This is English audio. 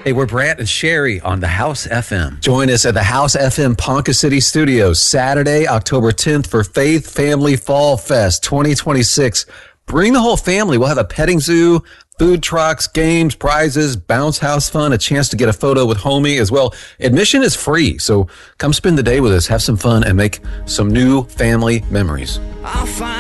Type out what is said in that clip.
Hey, we're Brant and Sherry on the House FM. Join us at the House FM Ponca City Studios Saturday, October 10th for Faith Family Fall Fest 2026. Bring the whole family. We'll have a petting zoo, food trucks, games, prizes, bounce house fun, a chance to get a photo with homie as well. Admission is free, so come spend the day with us, have some fun, and make some new family memories. I'll find